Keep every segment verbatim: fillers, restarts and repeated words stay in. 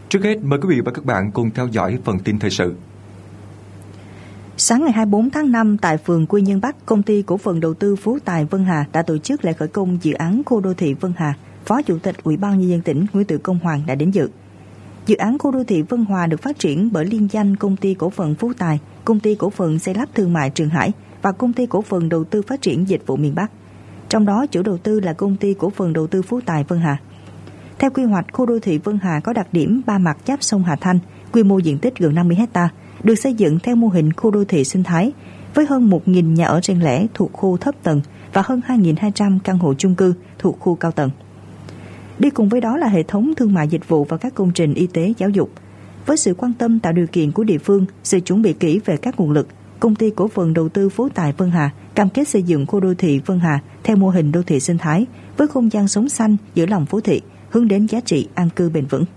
Trước hết, mời quý vị và các bạn cùng theo dõi phần tin thời sự. Sáng ngày hai mươi bốn tháng năm, tại phường Quy Nhơn Bắc, Công ty Cổ phần Đầu tư Phú Tài Vân Hà đã tổ chức lễ khởi công dự án khu đô thị Vân Hà. Phó Chủ tịch Ủy ban Nhân dân tỉnh Nguyễn Tự Công Hoàng đã đến dự. Dự án khu đô thị Vân Hòa được phát triển bởi liên danh Công ty Cổ phần Phú Tài, Công ty Cổ phần Xây lắp Thương mại Trường Hải và Công ty Cổ phần Đầu tư Phát triển Dịch vụ miền Bắc. Trong đó, chủ đầu tư là Công ty Cổ phần Đầu tư Phú Tài Vân Hà. Theo quy hoạch, khu đô thị Vân Hà có đặc điểm ba mặt giáp sông Hà Thanh, quy mô diện tích gần năm mươi héc ta, được xây dựng theo mô hình khu đô thị sinh thái, với hơn một nghìn nhà ở riêng lẻ thuộc khu thấp tầng và hơn hai nghìn hai trăm căn hộ chung cư thuộc khu cao tầng. Đi cùng với đó là hệ thống thương mại dịch vụ và các công trình y tế giáo dục. Với sự quan tâm tạo điều kiện của địa phương, sự chuẩn bị kỹ về các nguồn lực, Công ty Cổ phần Đầu tư Phú Tài Vân Hà cam kết xây dựng khu đô thị Vân Hà theo mô hình đô thị sinh thái với không gian sống xanh giữa lòng phố thị, hướng đến giá trị an cư bền vững.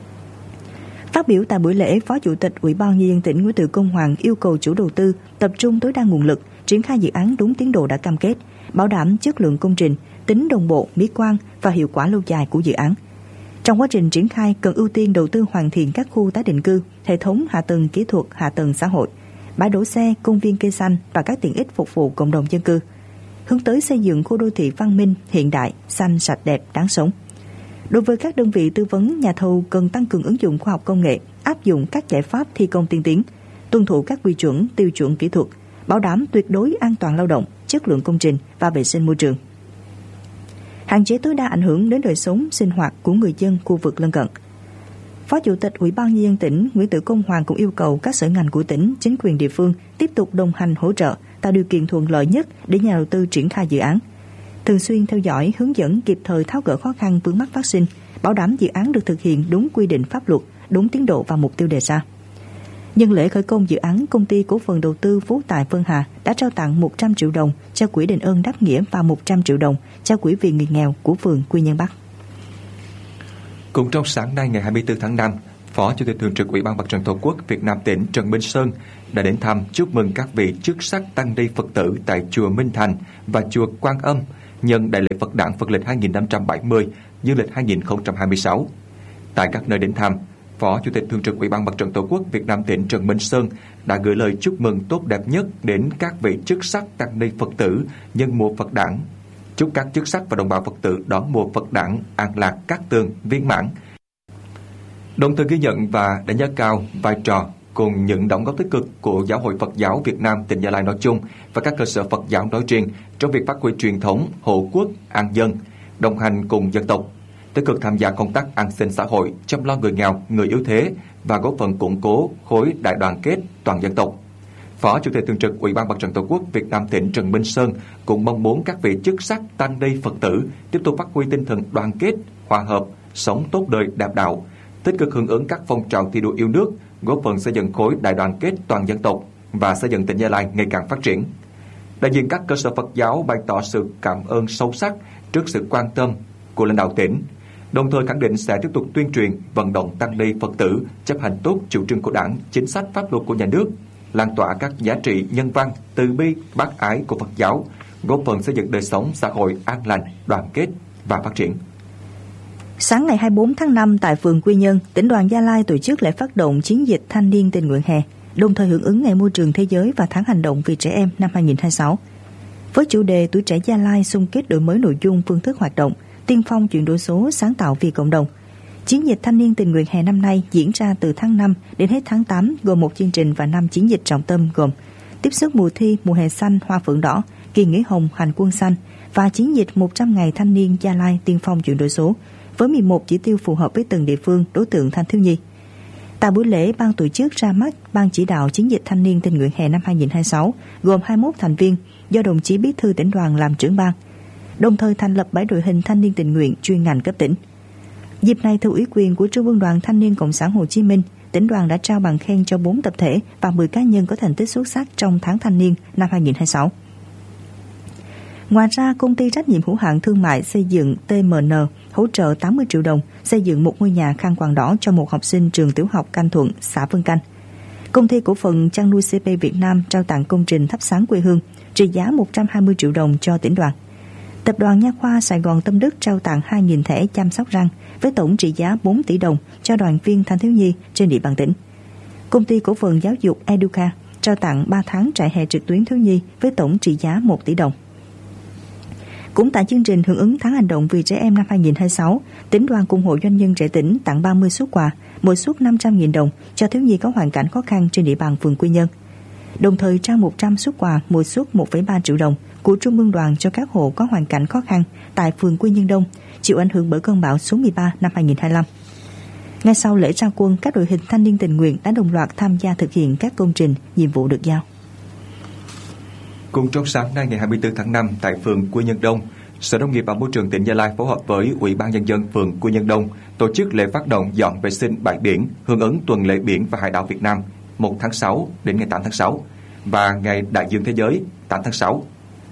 Phát biểu tại buổi lễ, Phó Chủ tịch Ủy ban Nhân dân tỉnh Nguyễn Tự Công Hoàng yêu cầu chủ đầu tư tập trung tối đa nguồn lực, triển khai dự án đúng tiến độ đã cam kết, bảo đảm chất lượng công trình, tính đồng bộ, mỹ quan và hiệu quả lâu dài của dự án. Trong quá trình triển khai, cần ưu tiên đầu tư hoàn thiện các khu tái định cư, hệ thống hạ tầng kỹ thuật, hạ tầng xã hội, bãi đỗ xe, công viên cây xanh và các tiện ích phục vụ cộng đồng dân cư, hướng tới xây dựng khu đô thị văn minh, hiện đại, xanh, sạch đẹp, đáng sống. Đối với các đơn vị tư vấn, nhà thầu cần tăng cường ứng dụng khoa học công nghệ, áp dụng các giải pháp thi công tiên tiến, tuân thủ các quy chuẩn, tiêu chuẩn kỹ thuật, bảo đảm tuyệt đối an toàn lao động, chất lượng công trình và vệ sinh môi trường. Hạn chế tối đa ảnh hưởng đến đời sống, sinh hoạt của người dân khu vực lân cận. Phó Chủ tịch Ủy ban Nhân dân tỉnh Nguyễn Tự Công Hoàng cũng yêu cầu các sở ngành của tỉnh, chính quyền địa phương tiếp tục đồng hành hỗ trợ, tạo điều kiện thuận lợi nhất để nhà đầu tư triển khai dự án. Thường xuyên theo dõi, hướng dẫn kịp thời tháo gỡ khó khăn vướng mắc phát sinh, bảo đảm dự án được thực hiện đúng quy định pháp luật, đúng tiến độ và mục tiêu đề ra. Nhân lễ khởi công dự án, Công ty Cổ phần Đầu tư Phú Tài Vân Hà đã trao tặng một trăm triệu đồng cho quỹ đền ơn đáp nghĩa và một trăm triệu đồng cho quỹ vì người nghèo của phường Quy Nhơn Bắc. Cũng trong sáng nay ngày hai mươi tư tháng năm, Phó Chủ tịch Thường trực Ủy ban Mặt trận Tổ quốc Việt Nam tỉnh Trần Minh Sơn đã đến thăm chúc mừng các vị chức sắc tăng ni Phật tử tại chùa Minh Thành và chùa Quan Âm nhân đại lễ Phật đản Phật lịch hai nghìn năm trăm bảy mươi, dương lịch hai nghìn không trăm hai mươi sáu. Tại các nơi đến thăm, Phó Chủ tịch Thường trực Ủy ban Mặt trận Tổ quốc Việt Nam tỉnh Trần Minh Sơn đã gửi lời chúc mừng tốt đẹp nhất đến các vị chức sắc tăng ni Phật tử nhân mùa Phật đản. Chúc các chức sắc và đồng bào Phật tử đón mùa Phật đản an lạc, cát tường, viên mãn. Đồng thời ghi nhận và đánh giá cao vai trò cùng những đóng góp tích cực của Giáo hội Phật giáo Việt Nam tỉnh Gia Lai nói chung và các cơ sở Phật giáo nói riêng trong việc phát huy truyền thống hộ quốc, an dân, đồng hành cùng dân tộc, tích cực tham gia công tác an sinh xã hội, chăm lo người nghèo, người yếu thế và góp phần củng cố khối đại đoàn kết toàn dân tộc. Phó Chủ tịch Thường trực Ủy ban Mặt trận Tổ quốc Việt Nam tỉnh Trần Minh Sơn cũng mong muốn các vị chức sắc tăng ni Phật tử tiếp tục phát huy tinh thần đoàn kết, hòa hợp, sống tốt đời đẹp đạo, tích cực hưởng ứng các phong trào thi đua yêu nước, góp phần xây dựng khối đại đoàn kết toàn dân tộc và xây dựng tỉnh Gia Lai ngày càng phát triển. Đại diện các cơ sở Phật giáo bày tỏ sự cảm ơn sâu sắc trước sự quan tâm của lãnh đạo tỉnh, đồng thời khẳng định sẽ tiếp tục tuyên truyền, vận động tăng ni Phật tử chấp hành tốt chủ trương của Đảng, chính sách pháp luật của nhà nước, lan tỏa các giá trị nhân văn, từ bi, bác ái của Phật giáo, góp phần xây dựng đời sống xã hội an lành, đoàn kết và phát triển. Sáng ngày hai mươi bốn tháng năm tại phường Quy Nhơn, tỉnh đoàn Gia Lai tổ chức lễ phát động chiến dịch thanh niên tình nguyện hè, đồng thời hưởng ứng Ngày Môi trường Thế giới và Tháng hành động vì trẻ em năm hai nghìn không trăm hai mươi sáu. Với chủ đề Tuổi trẻ Gia Lai xung kích đổi mới nội dung, phương thức hoạt động, tiên phong chuyển đổi số, sáng tạo vì cộng đồng. Chiến dịch thanh niên tình nguyện hè năm nay diễn ra từ tháng năm đến hết tháng tám, gồm một chương trình và năm chiến dịch trọng tâm gồm tiếp sức mùa thi, mùa hè xanh, hoa phượng đỏ, kỳ nghỉ hồng, hành quân xanh và chiến dịch một trăm ngày thanh niên Gia Lai tiên phong chuyển đổi số, với mười một chỉ tiêu phù hợp với từng địa phương, đối tượng thanh thiếu nhi. Tại buổi lễ, ban tổ chức ra mắt ban chỉ đạo chiến dịch thanh niên tình nguyện hè năm hai nghìn không trăm hai mươi sáu gồm hai mươi mốt thành viên do đồng chí Bí thư tỉnh đoàn làm trưởng ban, đồng thời thành lập bảy đội hình thanh niên tình nguyện chuyên ngành cấp tỉnh. Dịp này, thừa ủy quyền của Trung ương Đoàn Thanh niên Cộng sản Hồ Chí Minh, tỉnh đoàn đã trao bằng khen cho bốn tập thể và mười cá nhân có thành tích xuất sắc trong tháng thanh niên năm hai nghìn không trăm hai mươi sáu. Ngoài ra, công ty trách nhiệm hữu hạn thương mại xây dựng tê em en hỗ trợ tám mươi triệu đồng xây dựng một ngôi nhà khăn quàng đỏ cho một học sinh trường tiểu học Canh Thuận, xã Vân Canh. Công ty cổ phần chăn nuôi xê pê Việt Nam trao tặng công trình thắp sáng quê hương trị giá một trăm hai mươi triệu đồng cho tỉnh đoàn. Tập đoàn Nha khoa Sài Gòn Tâm Đức trao tặng hai nghìn thẻ chăm sóc răng với tổng trị giá bốn tỷ đồng cho đoàn viên thanh thiếu nhi trên địa bàn tỉnh. Công ty cổ phần giáo dục Educa trao tặng ba tháng trại hè trực tuyến thiếu nhi với tổng trị giá một tỷ đồng. Cũng tại chương trình hưởng ứng tháng hành động vì trẻ em năm hai nghìn không trăm hai mươi sáu, tỉnh đoàn cùng Hội Doanh nhân trẻ tỉnh tặng ba mươi suất quà, mỗi suất năm trăm nghìn đồng cho thiếu nhi có hoàn cảnh khó khăn trên địa bàn phường Quy Nhơn. Đồng thời trao một trăm suất quà, mỗi suất một phẩy ba triệu đồng của Trung ương đoàn cho các hộ có hoàn cảnh khó khăn tại phường Quy Nhơn Đông chịu ảnh hưởng bởi cơn bão số mười ba năm hai nghìn không trăm hai mươi lăm. Ngay sau lễ ra quân, các đội hình thanh niên tình nguyện đã đồng loạt tham gia thực hiện các công trình, nhiệm vụ được giao. Cũng trong sáng nay ngày hai mươi tư tháng năm tại phường Quy Nhơn Đông, Sở Nông nghiệp và Môi trường tỉnh Gia Lai phối hợp với Ủy ban Nhân dân phường Quy Nhơn Đông tổ chức lễ phát động dọn vệ sinh bãi biển hưởng ứng tuần lễ biển và hải đảo Việt Nam một tháng sáu đến ngày tám tháng sáu và ngày Đại dương Thế giới tám tháng sáu.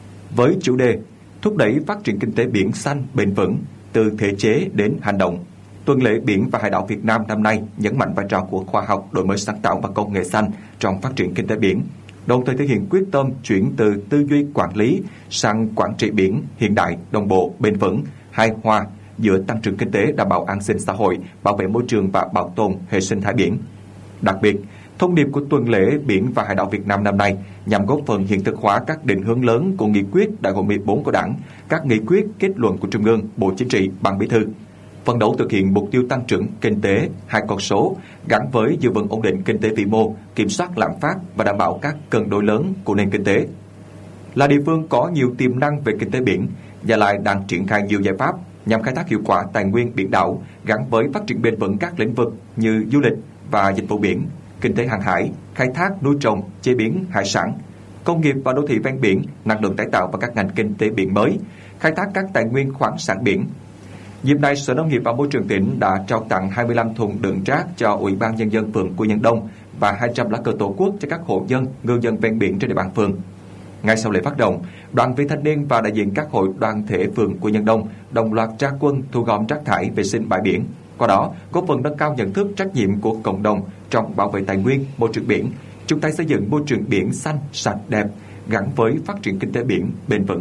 Với chủ đề thúc đẩy phát triển kinh tế biển xanh bền vững từ thể chế đến hành động, tuần lễ biển và hải đảo Việt Nam năm nay nhấn mạnh vai trò của khoa học, đổi mới sáng tạo và công nghệ xanh trong phát triển kinh tế biển, đồng thời thể hiện quyết tâm chuyển từ tư duy quản lý sang quản trị biển hiện đại, đồng bộ, bền vững, hài hòa giữa tăng trưởng kinh tế, đảm bảo an sinh xã hội, bảo vệ môi trường và bảo tồn hệ sinh thái biển. Đặc biệt, thông điệp của tuần lễ biển và hải đảo Việt Nam năm nay nhằm góp phần hiện thực hóa các định hướng lớn của nghị quyết Đại hội mười bốn của Đảng, các nghị quyết, kết luận của Trung ương, Bộ Chính trị, Ban Bí thư, phấn đấu thực hiện mục tiêu tăng trưởng kinh tế hai con số gắn với giữ vững ổn định kinh tế vĩ mô, kiểm soát lạm phát và đảm bảo các cân đối lớn của nền kinh tế. Là địa phương có nhiều tiềm năng về kinh tế biển, Gia Lai đang triển khai nhiều giải pháp nhằm khai thác hiệu quả tài nguyên biển đảo gắn với phát triển bền vững các lĩnh vực như du lịch và dịch vụ biển, kinh tế hàng hải, khai thác, nuôi trồng, chế biến hải sản, công nghiệp và đô thị ven biển, năng lượng tái tạo và các ngành kinh tế biển mới, khai thác các tài nguyên khoáng sản biển. Dịp này, Sở Nông nghiệp và Môi trường tỉnh đã trao tặng hai mươi lăm thùng đựng rác cho Ủy ban Nhân dân phường Quy Nhơn Đông và hai trăm lá cờ Tổ quốc cho các hộ dân, ngư dân ven biển trên địa bàn phường. Ngay sau lễ phát động, đoàn viên thanh niên và đại diện các hội đoàn thể phường Quy Nhơn Đông đồng loạt ra quân thu gom rác thải, vệ sinh bãi biển. Qua đó, góp phần nâng cao nhận thức, trách nhiệm của cộng đồng trong bảo vệ tài nguyên, môi trường biển, chung tay xây dựng môi trường biển xanh, sạch, đẹp, gắn với phát triển kinh tế biển bền vững.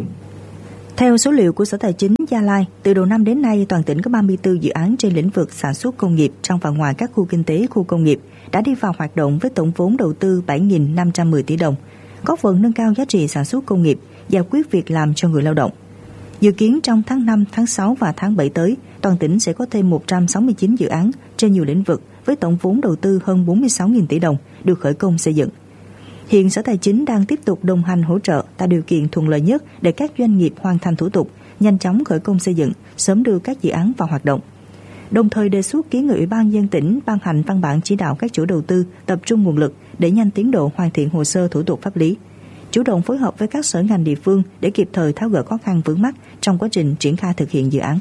Theo số liệu của Sở Tài chính Gia Lai, từ đầu năm đến nay, toàn tỉnh có ba mươi tư dự án trên lĩnh vực sản xuất công nghiệp trong và ngoài các khu kinh tế, khu công nghiệp đã đi vào hoạt động với tổng vốn đầu tư bảy nghìn năm trăm mười tỷ đồng, góp phần nâng cao giá trị sản xuất công nghiệp, giải quyết việc làm cho người lao động. Dự kiến trong tháng năm, tháng sáu và tháng bảy tới, toàn tỉnh sẽ có thêm một trăm sáu mươi chín dự án trên nhiều lĩnh vực với tổng vốn đầu tư hơn bốn mươi sáu nghìn tỷ đồng được khởi công xây dựng. Hiện Sở Tài chính đang tiếp tục đồng hành hỗ trợ tạo điều kiện thuận lợi nhất để các doanh nghiệp hoàn thành thủ tục, nhanh chóng khởi công xây dựng, sớm đưa các dự án vào hoạt động. Đồng thời đề xuất kiến nghị Ủy ban nhân dân tỉnh ban hành văn bản chỉ đạo các chủ đầu tư tập trung nguồn lực để nhanh tiến độ hoàn thiện hồ sơ thủ tục pháp lý, chủ động phối hợp với các sở ngành địa phương để kịp thời tháo gỡ khó khăn vướng mắc trong quá trình triển khai thực hiện dự án.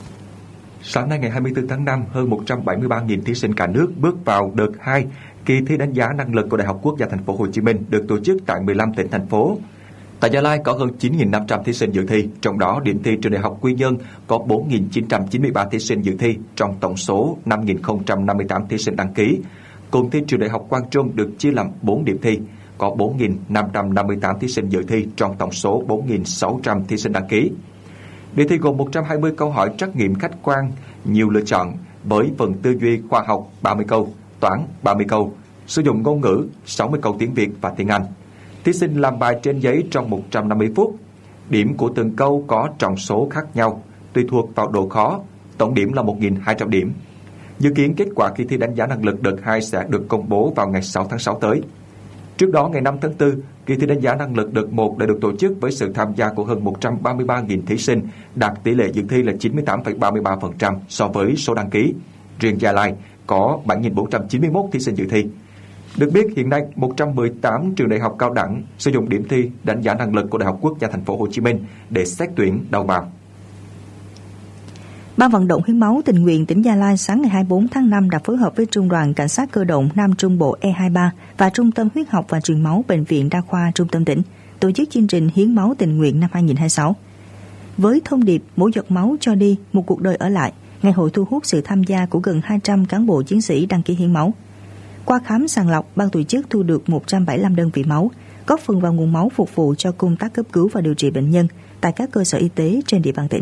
Sáng nay ngày hai mươi tư tháng năm, hơn một trăm bảy mươi ba nghìn thí sinh cả nước bước vào đợt hai kỳ thi đánh giá năng lực của Đại học Quốc gia Thành phố Hồ Chí Minh được tổ chức tại mười lăm tỉnh thành phố. Tại Gia Lai có hơn chín nghìn năm trăm thí sinh dự thi, trong đó điểm thi trường Đại học Quy Nhơn có bốn nghìn chín trăm chín mươi ba thí sinh dự thi trong tổng số năm nghìn không trăm năm mươi tám thí sinh đăng ký. Cùng thi trường Đại học Quang Trung được chia làm bốn điểm thi, có bốn nghìn năm trăm năm mươi tám thí sinh dự thi trong tổng số bốn nghìn sáu trăm thí sinh đăng ký. Đề thi gồm một trăm hai mươi câu hỏi trắc nghiệm khách quan, nhiều lựa chọn với phần tư duy khoa học ba mươi câu, toán ba mươi câu, sử dụng ngôn ngữ sáu mươi câu tiếng Việt và tiếng Anh. Thí sinh làm bài trên giấy trong một trăm năm mươi phút. Điểm của từng câu có trọng số khác nhau, tùy thuộc vào độ khó, tổng điểm là một nghìn hai trăm điểm. Dự kiến kết quả kỳ thi đánh giá năng lực đợt hai sẽ được công bố vào ngày sáu tháng sáu tới. Trước đó, ngày năm tháng tư, kỳ thi đánh giá năng lực đợt một đã được tổ chức với sự tham gia của hơn một trăm ba mươi ba nghìn thí sinh, đạt tỷ lệ dự thi là chín mươi tám phẩy ba mươi ba phần trăm so với số đăng ký. Riêng Gia Lai có bảy nghìn bốn trăm chín mươi mốt thí sinh dự thi. Được biết, hiện nay một trăm mười tám trường đại học cao đẳng sử dụng điểm thi đánh giá năng lực của Đại học Quốc gia Thành phố Hồ Chí Minh để xét tuyển đầu vào. Ban vận động hiến máu tình nguyện tỉnh Gia Lai sáng ngày hai mươi bốn tháng năm đã phối hợp với Trung đoàn Cảnh sát cơ động Nam Trung Bộ E hai mươi ba và Trung tâm huyết học và truyền máu Bệnh viện Đa khoa Trung tâm tỉnh tổ chức chương trình hiến máu tình nguyện năm hai nghìn không trăm hai mươi sáu. Với thông điệp mỗi giọt máu cho đi, một cuộc đời ở lại, ngày hội thu hút sự tham gia của gần hai trăm cán bộ chiến sĩ đăng ký hiến máu. Qua khám sàng lọc, ban tổ chức thu được một trăm bảy mươi lăm đơn vị máu, góp phần vào nguồn máu phục vụ cho công tác cấp cứu và điều trị bệnh nhân, tại các cơ sở y tế trên địa bàn tỉnh.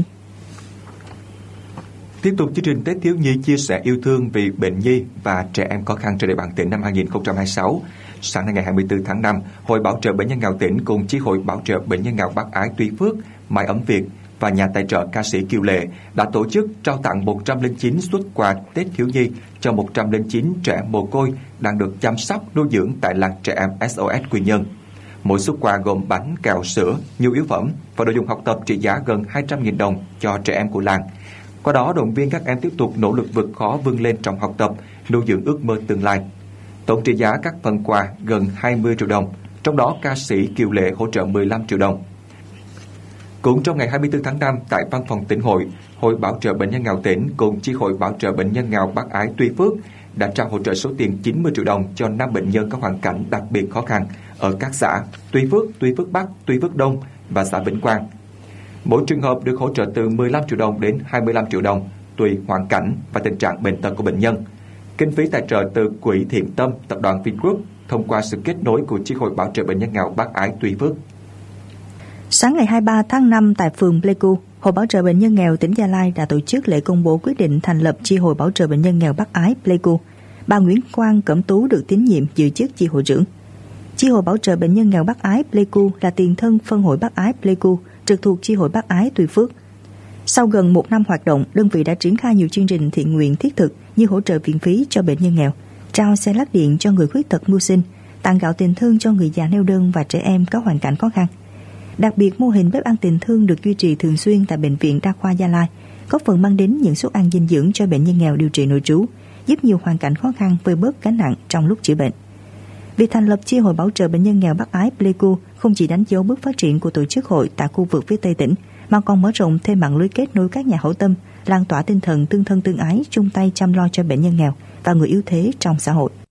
Tiếp tục chương trình Tết Thiếu Nhi chia sẻ yêu thương vì bệnh nhi và trẻ em khó khăn trên địa bàn tỉnh năm hai nghìn không trăm hai mươi sáu. Sáng nay ngày hai mươi tư tháng năm, Hội Bảo trợ Bệnh nhân nghèo tỉnh cùng Chi hội Bảo trợ Bệnh nhân nghèo Bắc Ái Tuy Phước, Mái ấm Việt và nhà tài trợ ca sĩ Kiều Lệ đã tổ chức trao tặng một trăm lẻ chín suất quà Tết Thiếu Nhi cho một trăm lẻ chín trẻ mồ côi đang được chăm sóc nuôi dưỡng tại làng trẻ em ét ô ét Quy Nhơn. Mỗi suất quà gồm bánh, kẹo, sữa, nhu yếu phẩm và đồ dùng học tập trị giá gần hai trăm nghìn đồng cho trẻ em của làng. Qua đó động viên các em tiếp tục nỗ lực vượt khó vươn lên trong học tập, nuôi dưỡng ước mơ tương lai. Tổng trị giá các phần quà gần hai mươi triệu đồng, trong đó ca sĩ Kiều Lệ hỗ trợ mười lăm triệu đồng. Cũng trong ngày hai mươi tư tháng năm, tại văn phòng tỉnh hội, Hội Bảo trợ Bệnh nhân nghèo tỉnh cùng Chi hội Bảo trợ Bệnh nhân nghèo Bắc Ái Tuy Phước đã trao hỗ trợ số tiền chín mươi triệu đồng cho năm bệnh nhân có hoàn cảnh đặc biệt khó khăn ở các xã Tuy Phước, Tuy Phước Bắc, Tuy Phước Đông và xã Vĩnh Quang. Mỗi trường hợp được hỗ trợ từ mười lăm triệu đồng đến hai mươi lăm triệu đồng, tùy hoàn cảnh và tình trạng bệnh tật của bệnh nhân. Kinh phí tài trợ từ Quỹ Thiện Tâm, Tập đoàn Vingroup thông qua sự kết nối của Chi hội Bảo trợ Bệnh nhân nghèo Bắc Ái Tuy Phước. Sáng ngày hai mươi ba tháng năm tại phường Pleiku, Hội Bảo trợ Bệnh nhân nghèo tỉnh Gia Lai đã tổ chức lễ công bố quyết định thành lập Chi hội Bảo trợ Bệnh nhân nghèo Bắc Ái Pleiku. Bà Nguyễn Quang Cẩm Tú được tín nhiệm giữ chức chi hội trưởng. Chi hội Bảo trợ Bệnh nhân nghèo Bắc Ái Pleiku là tiền thân phân hội Bắc Ái Pleiku, trực thuộc Chi hội Bắc Ái Tuy Phước. Sau gần một năm hoạt động, đơn vị đã triển khai nhiều chương trình thiện nguyện thiết thực như hỗ trợ viện phí cho bệnh nhân nghèo, trao xe lắc điện cho người khuyết tật mưu sinh, tặng gạo tình thương cho người già neo đơn và trẻ em có hoàn cảnh khó khăn. Đặc biệt, mô hình bếp ăn tình thương được duy trì thường xuyên tại Bệnh viện Đa khoa Gia Lai, góp phần mang đến những suất ăn dinh dưỡng cho bệnh nhân nghèo điều trị nội trú, giúp nhiều hoàn cảnh khó khăn vơi bớt gánh nặng trong lúc chữa bệnh. Việc thành lập Chi hội Bảo trợ Bệnh nhân nghèo Bắc Ái Pleiku không chỉ đánh dấu bước phát triển của tổ chức hội tại khu vực phía Tây tỉnh, mà còn mở rộng thêm mạng lưới kết nối các nhà hảo tâm, lan tỏa tinh thần tương thân tương ái, chung tay chăm lo cho bệnh nhân nghèo và người yếu thế trong xã hội.